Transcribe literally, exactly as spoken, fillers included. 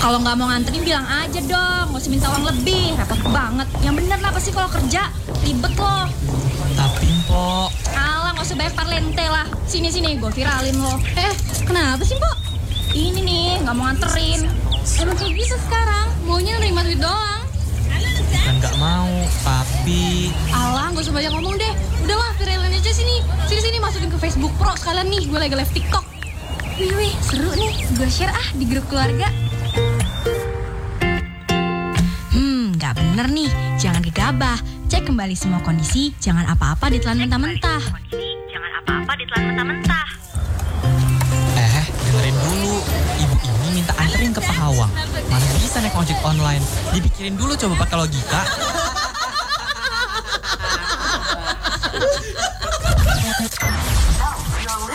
Kalau nggak mau nganterin bilang aja dong, nggak usah minta uang lebih, repot banget. Yang bener lah pasti kalau kerja, ribet loh. Tapi Mpok, Alah, nggak usah banyak parlente lah. Sini-sini, gue viralin lo. Eh, kenapa sih, Mpok? Ini nih, nggak mau nganterin. Emang kayak gitu sekarang, maunya nerima duit doang. kan nggak mau, tapi... Alah, nggak usah banyak ngomong deh. Udahlah, viralin aja sini. Sini-sini, masukin ke Facebook Pro sekalian nih, gue lagi live TikTok. Wih, wih, seru nih. Gue share ah di grup keluarga. Hmm, nggak bener nih. Jangan gegabah. Cek kembali semua kondisi. Jangan apa-apa ditelan mentah-mentah. Jangan apa-apa ditelan mentah-mentah. Eh, dengerin dulu. Ibu ini minta anterin ke Pahawang. Mana bisa naik ojek online? Dipikirin dulu coba pakai logika.